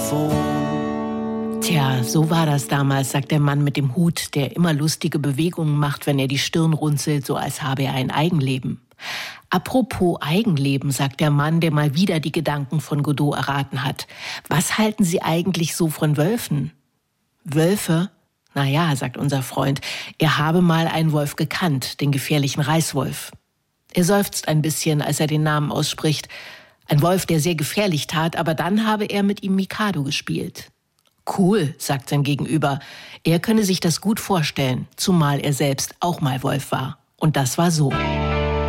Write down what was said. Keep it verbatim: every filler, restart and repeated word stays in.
phone. Tja, so war das damals, sagt der Mann mit dem Hut, der immer lustige Bewegungen macht, wenn er die Stirn runzelt, so als habe er ein Eigenleben. Apropos Eigenleben, sagt der Mann, der mal wieder die Gedanken von Godot erraten hat. Was halten Sie eigentlich so von Wölfen? Wölfe? Na ja, sagt unser Freund, er habe mal einen Wolf gekannt, den gefährlichen Reißwolf. Er seufzt ein bisschen, als er den Namen ausspricht. Ein Wolf, der sehr gefährlich tat, aber dann habe er mit ihm Mikado gespielt. Cool, sagt sein Gegenüber. Er könne sich das gut vorstellen, zumal er selbst auch mal Wolf war. Und das war so.